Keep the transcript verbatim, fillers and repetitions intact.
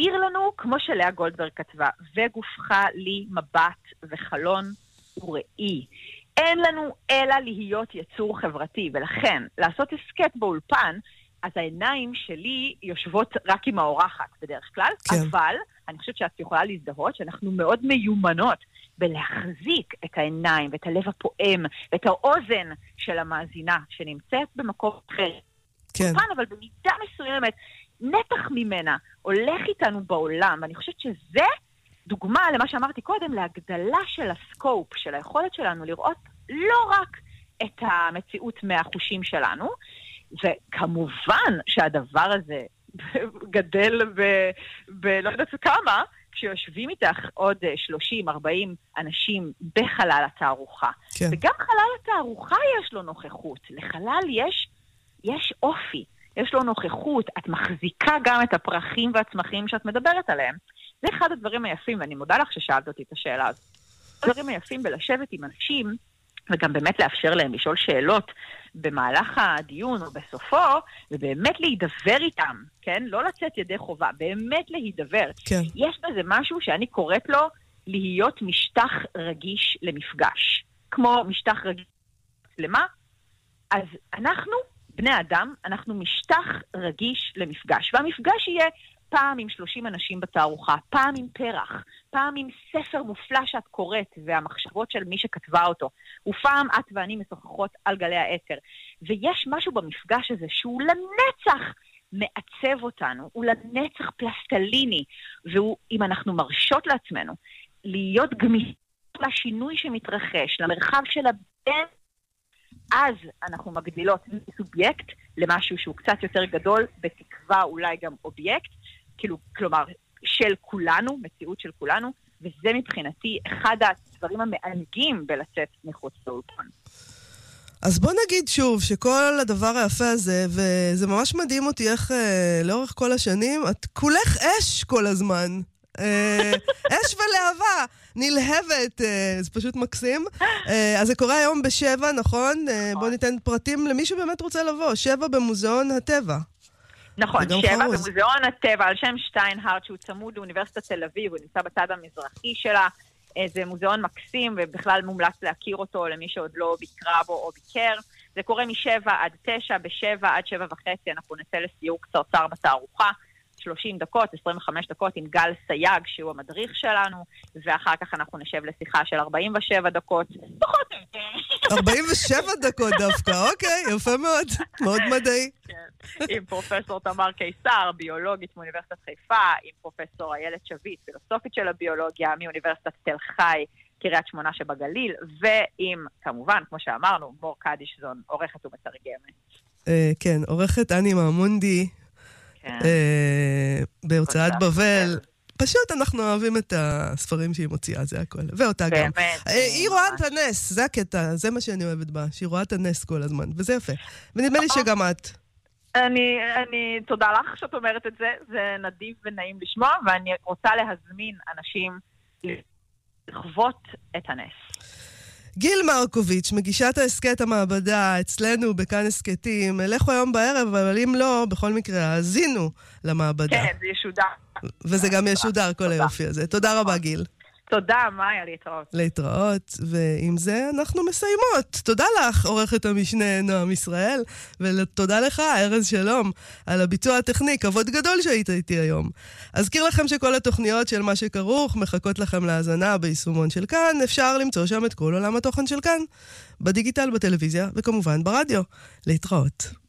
להחזיר לנו, כמו שלאה גולדברג כתבה, וגופך לי מבט וחלון וראי. אין לנו אלא להיות יצור חברתי, ולכן לעשות הסקט באולפן, אז העיניים שלי יושבות רק עם האורחת בדרך כלל, כן. אבל אני חושבת שאת יכולה להזדהות שאנחנו מאוד מיומנות בלהחזיק את העיניים ואת הלב הפועם ואת האוזן של המאזינה שנמצאת במקום אחר. כן. אולפן, אבל במידה מסוימת, נתח ממנה הולך איתנו בעולם, ואני חושבת שזה דוגמה למה שאמרתי קודם, להגדלה של הסקופ, של היכולת שלנו לראות לא רק את המציאות מהחושים שלנו, וכמובן שהדבר הזה גדל ב... ב... לא יודעת כמה, כשיושבים איתך עוד שלושים ארבעים אנשים בחלל התערוכה. כן. וגם חלל התערוכה יש לו נוכחות. לחלל יש, יש אופי, יש לו נוכחות. את מחזיקה גם את הפרחים והצמחים שאת מדברת עליהם. זה אחד הדברים היפים, ואני מודה לך ששאלת אותי את השאלה הזאת. הדברים היפים בלשבת עם אנשים, וגם באמת לאפשר להם לשאול שאלות במהלך הדיון או בסופו, ובאמת להידבר איתם, כן? לא לצאת ידי חובה, באמת להידבר. כן. יש בזה משהו שאני קוראת לו להיות משטח רגיש למפגש. כמו משטח רגיש למה? אז אנחנו, בני אדם, אנחנו משטח רגיש למפגש, והמפגש יהיה פעם עם שלושים אנשים בתערוכה, פעם עם פרח, פעם עם ספר מופלא שאת קוראת והמחשבות של מי שכתבה אותו, ופעם את ואני משוחחות על גלי האתר. ויש משהו במפגש הזה שהוא לנצח מעצב אותנו, הוא לנצח פלסטליני, והוא, אם אנחנו מרשות לעצמנו, להיות גמישות לשינוי שמתרחש, למרחב של הבן, אז אנחנו מגדילות מסובייקט למשהו שהוא קצת יותר גדול, בתקווה אולי גם אובייקט, כאילו, כלומר, של כולנו, מציאות של כולנו, וזה מבחינתי אחד הדברים המענגים בלצאת מחוץ לאולפן. אז בוא נגיד שוב שכל הדבר היפה הזה, וזה ממש מדהים אותי איך אה, לאורך כל השנים, את כולך אש כל הזמן. אה, אש ולהבה, נלהבת, אה, זה פשוט מקסים. אה, אז זה קורה היום בשבע, נכון? אה, בוא ניתן פרטים למי שבאמת רוצה לבוא. שבע במוזיאון הטבע. נכון, שבע במוזיאון הטבע, על שם שטיינהרט, שהוא צמוד לאוניברסיטת תל אביב, הוא נמצא בצד המזרחי שלה. זה מוזיאון מקסים, ובכלל מומלץ להכיר אותו למי שעוד לא ביקרה בו או ביקר. זה קורה משבע עד תשע, בשבע עד שבע וחצי אנחנו נצא לסיור קצרצר בתערוכה, שלושים דקות, עשרים וחמש דקות עם גל סייג, שהוא המדריך שלנו, ואחר כך אנחנו נשב לשיחה של ארבעים ושבע דקות, פחות או יותר. ארבעים ושבע דקות דווקא, אוקיי, יפה מאוד, מאוד מדעי. כן, עם פרופסור תמר קיסר, ביולוגית מאוניברסיטת חיפה, עם פרופסור איילת שביט, פילוסופית של הביולוגיה, מאוניברסיטת תל חי, קריית שמונה שבגליל, ועם, כמובן, כמו שאמרנו, מור קדישזון, עורכת ומתרגמת. כן, עורכת אני מאמונדי, בהוצאת בבל. פשוט אנחנו אוהבים את הספרים שהיא מוציאה, זה הכל. ואותה גם. היא רואה את הנס, זה הקטע, זה מה שאני אוהבת בה, שהיא רואה את הנס כל הזמן, וזה יפה. ונדמה לי שגם את. אני, אני, תודה לך שאת אומרת את זה, זה נדיב ונעים לשמוע, ואני רוצה להזמין אנשים לחוות את הנס. גיל מרקוביץ', מגישת העסקת המעבדה אצלנו בכאן עסקתים, לכו היום בערב, אבל אם לא, בכל מקרה, האזינו למעבדה. כן, זה ישודר. וזה גם ישודר כל היופי הזה. תודה רבה, גיל. תודה, מאיה, להתראות. להתראות, ועם זה אנחנו מסיימות. תודה לך, עורכת המשנה נועם ישראל, ותודה לך, ארז שלום, על הביצוע הטכני, כבוד גדול שהיית איתי היום. אזכיר לכם שכל התוכניות של מה שכרוך מחכות לכם להאזנה ביישומון של כאן, אפשר למצוא שם את כל עולם התוכן של כאן, בדיגיטל, בטלוויזיה, וכמובן ברדיו. להתראות.